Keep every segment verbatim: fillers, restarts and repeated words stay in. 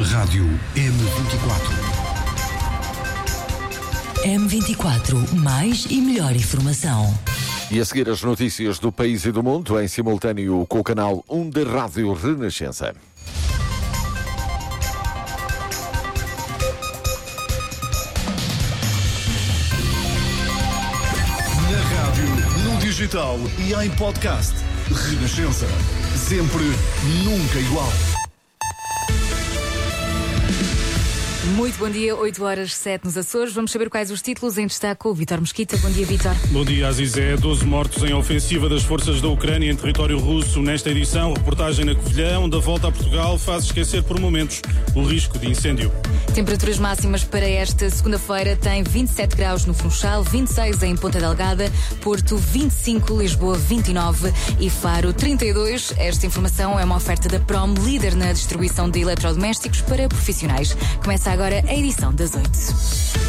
Rádio M vinte e quatro. M vinte e quatro, mais e melhor informação. E a seguir as notícias do país e do mundo em simultâneo com o canal um da Rádio Renascença. Na rádio, no digital e em podcast. Renascença. Sempre, nunca igual. Muito bom dia, oito horas sete nos Açores. Vamos saber quais os títulos em destaque com o Vítor Mesquita. Bom dia, Vítor. Bom dia, Azizé. doze mortos em ofensiva das forças da Ucrânia em território russo. Nesta edição, reportagem na Covilhã, onde a volta a Portugal faz esquecer por momentos o risco de incêndio. Temperaturas máximas para esta segunda-feira tem vinte e sete graus no Funchal, vinte e seis em Ponta Delgada, Porto vinte e cinco, Lisboa vinte e nove e Faro trinta e dois. Esta informação é uma oferta da Prom, líder na distribuição de eletrodomésticos para profissionais. Começa agora a edição das oito.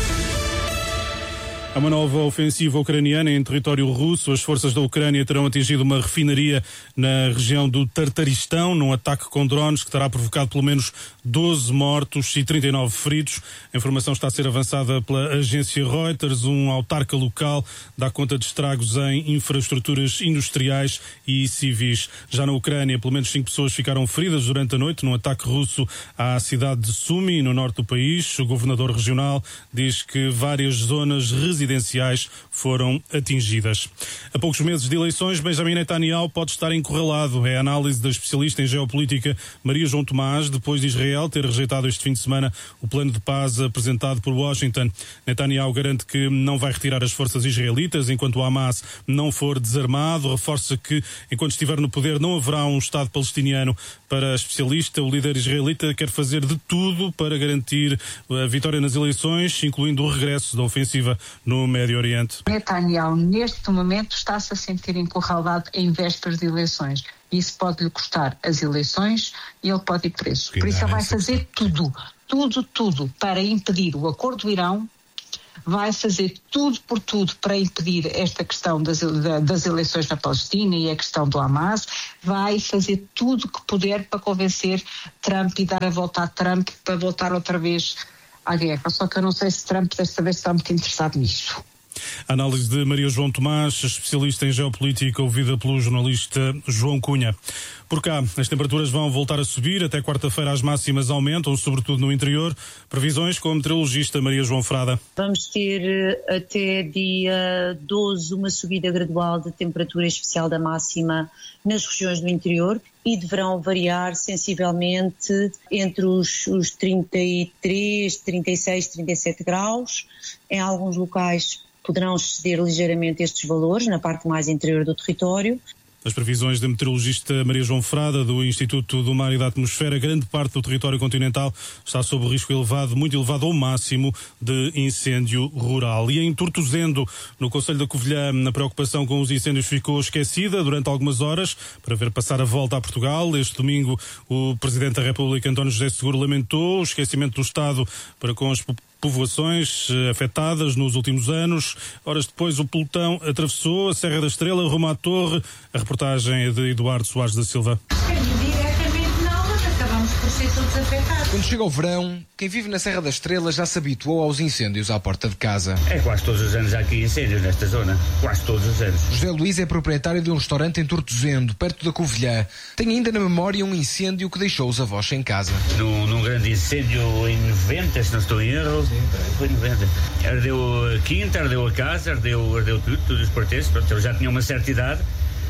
Há uma nova ofensiva ucraniana em território russo. As forças da Ucrânia terão atingido uma refinaria na região do Tartaristão, num ataque com drones que terá provocado pelo menos doze mortos e trinta e nove feridos. A informação está a ser avançada pela agência Reuters. Um autarca local dá conta de estragos em infraestruturas industriais e civis. Já na Ucrânia, pelo menos cinco pessoas ficaram feridas durante a noite num ataque russo à cidade de Sumy, no norte do país. O governador regional diz que várias zonas residenciais residenciais foram atingidas. A poucos meses de eleições, Benjamin Netanyahu pode estar encurralado. É a análise da especialista em geopolítica Maria João Tomás, depois de Israel ter rejeitado este fim de semana o plano de paz apresentado por Washington. Netanyahu garante que não vai retirar as forças israelitas enquanto o Hamas não for desarmado. Reforça que, enquanto estiver no poder, não haverá um Estado palestiniano. Para a especialista, o líder israelita quer fazer de tudo para garantir a vitória nas eleições, incluindo o regresso da ofensiva no Médio Oriente. Netanyahu, neste momento, está-se a sentir encurralado em vésperas de eleições. Isso pode-lhe custar as eleições e ele pode ir preso. Por isso ele vai fazer tudo, tudo, tudo para impedir o acordo do Irão, vai fazer tudo por tudo para impedir esta questão das, das eleições na Palestina e a questão do Hamas, vai fazer tudo que puder para convencer Trump e dar a volta a Trump para voltar outra vez à guerra. Só que eu não sei se Trump desta vez está muito interessado nisso. A análise de Maria João Tomás, especialista em geopolítica, ouvida pelo jornalista João Cunha. Por cá, as temperaturas vão voltar a subir. Até quarta-feira as máximas aumentam, sobretudo no interior. Previsões com a meteorologista Maria João Frada. Vamos ter até dia doze uma subida gradual de temperatura especial da máxima nas regiões do interior e deverão variar sensivelmente entre os, os trinta e três, trinta e seis, trinta e sete graus. Em alguns locais poderão exceder ligeiramente estes valores, na parte mais interior do território. As previsões da meteorologista Maria João Frada, do Instituto do Mar e da Atmosfera, grande parte do território continental está sob risco elevado, muito elevado ao máximo, de incêndio rural. E em Tortozendo, no concelho da Covilhã, a preocupação com os incêndios ficou esquecida durante algumas horas para ver passar a volta a Portugal. Este domingo, o Presidente da República, António José Seguro, lamentou o esquecimento do Estado para com as povoações afetadas nos últimos anos. Horas depois, o pelotão atravessou a Serra da Estrela, rumo à Torre. A reportagem é de Eduardo Soares da Silva. Diretamente não, mas acabamos por ser todos afetados. Quando chega o verão, quem vive na Serra da Estrela já se habituou aos incêndios à porta de casa. É quase todos os anos há aqui incêndios nesta zona. Quase todos os anos. José Luís é proprietário de um restaurante em Tortozendo, perto da Covilhã. Tem ainda na memória um incêndio que deixou os avós sem casa. Num, num grande incêndio em noventa, se não estou em erro. Sim, foi em noventa. Ardeu a quinta, ardeu a casa, ardeu, ardeu tudo, todos os pertences. Pronto, eu já tinha uma certa idade.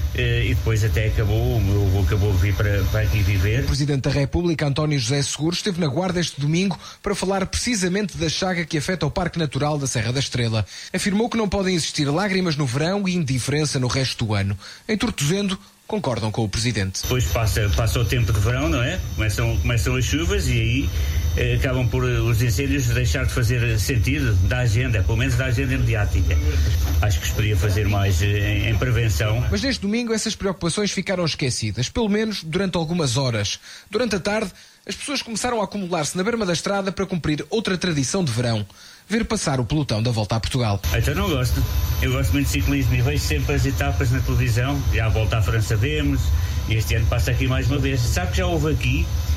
E depois até acabou, o meu avô acabou de vir para, para aqui viver. O Presidente da República, António José Seguro, esteve na Guarda este domingo para falar precisamente da chaga que afeta o Parque Natural da Serra da Estrela. Afirmou que não podem existir lágrimas no verão e indiferença no resto do ano. Em Tortozendo, concordam com o Presidente. Depois passa, passa o tempo de verão, não é? Começam, começam as chuvas e aí eh, acabam por os incêndios deixar de fazer sentido da agenda, pelo menos da agenda mediática. Acho que se podia fazer mais eh, em prevenção. Mas neste domingo essas preocupações ficaram esquecidas, pelo menos durante algumas horas. Durante a tarde, as pessoas começaram a acumular-se na berma da estrada para cumprir outra tradição de verão. Ver passar o pelotão da volta a Portugal. Então não gosto. Eu gosto muito de ciclismo e vejo sempre as etapas na televisão. Já a volta à França vemos e este ano passa aqui mais uma vez. Sabe que já houve aqui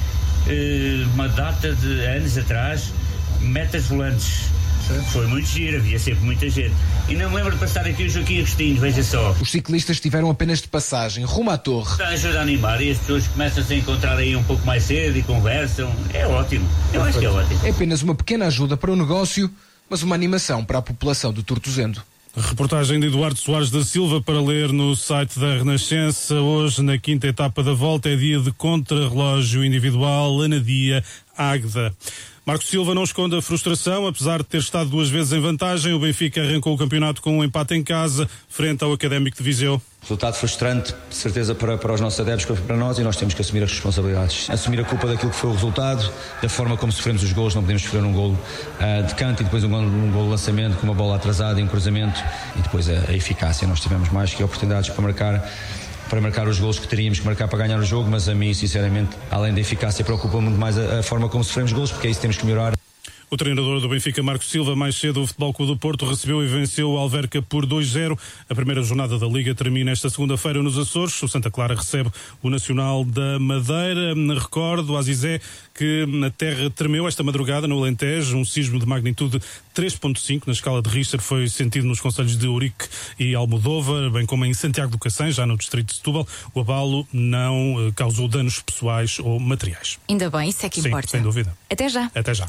uh, uma data de anos atrás, metas volantes. Foi muito giro, havia sempre muita gente. E não me lembro de passar aqui o Joaquim Agostinho, veja só. Os ciclistas estiveram apenas de passagem, rumo à torre. Está a ajudar a animar e as pessoas começam a se encontrar aí um pouco mais cedo e conversam. É ótimo, eu acho que é ótimo. É apenas uma pequena ajuda para o negócio, mas uma animação para a população do Tortozendo. Reportagem de Eduardo Soares da Silva para ler no site da Renascença. Hoje, na quinta etapa da volta, é dia de contrarrelógio individual Anadia Águeda. Marco Silva não esconde a frustração, apesar de ter estado duas vezes em vantagem. O Benfica arrancou o campeonato com um empate em casa, frente ao Académico de Viseu. Resultado frustrante, de certeza, para, para os nossos adeptos, para nós, e nós temos que assumir as responsabilidades. Assumir a culpa daquilo que foi o resultado, da forma como sofremos os golos. Não podemos sofrer um golo uh, de canto e depois um golo, um golo de lançamento com uma bola atrasada e um cruzamento, e depois a, a eficácia. Nós tivemos mais que oportunidades para marcar para marcar os golos que teríamos que marcar para ganhar o jogo, mas a mim, sinceramente, além da eficácia, preocupa muito mais a, a forma como sofremos golos, porque é isso que temos que melhorar. O treinador do Benfica, Marco Silva, mais cedo o Futebol Clube do Porto recebeu e venceu o Alverca por dois zero. A primeira jornada da Liga termina esta segunda-feira nos Açores. O Santa Clara recebe o Nacional da Madeira. Recordo, Azizé, que a terra tremeu esta madrugada no Alentejo. Um sismo de magnitude três ponto cinco na escala de Richter foi sentido nos concelhos de Ourique e Almodóvar, bem como em Santiago do Cacém, já no distrito de Setúbal. O abalo não causou danos pessoais ou materiais. Ainda bem, isso é que Sim, importa. sem dúvida. Até já. Até já.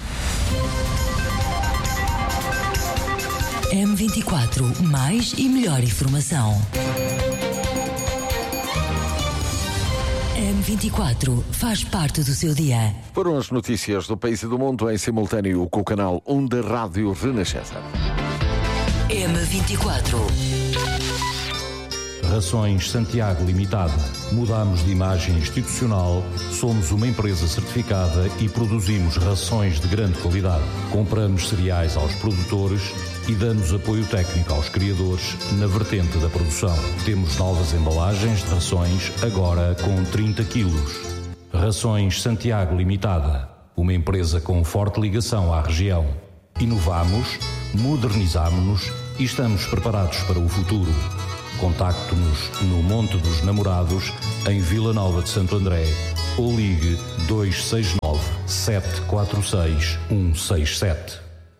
M vinte e quatro, mais e melhor informação. M vinte e quatro faz parte do seu dia. Foram as notícias do país e do mundo em simultâneo com o canal um da Rádio Renascença. M vinte e quatro. Rações Santiago Limitada. Mudamos de imagem institucional, somos uma empresa certificada e produzimos rações de grande qualidade. Compramos cereais aos produtores e damos apoio técnico aos criadores na vertente da produção. Temos novas embalagens de rações, agora com trinta quilos. Rações Santiago Limitada. Uma empresa com forte ligação à região. Inovamos, modernizamos-nos e estamos preparados para o futuro. Contacte-nos no Monte dos Namorados, em Vila Nova de Santo André, ou ligue dois seis nove, sete quatro seis, um seis sete.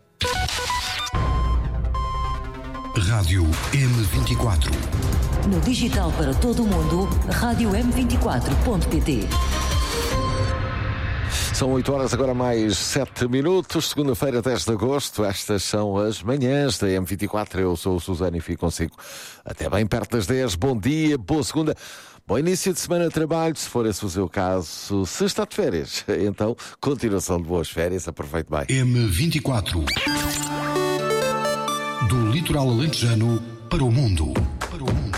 Rádio M vinte e quatro. No digital para todo o mundo, rádio m vinte e quatro ponto pt. São oito horas, agora mais sete minutos, segunda-feira, dez de agosto. Estas são as manhãs da M vinte e quatro. Eu sou o Susana e fico consigo até bem perto das dez. Bom dia, boa segunda, bom início de semana de trabalho, se for esse o seu caso. Se está de férias, então, continuação de boas férias, aproveite bem. M vinte e quatro. Do litoral alentejano para o mundo. Para o mundo.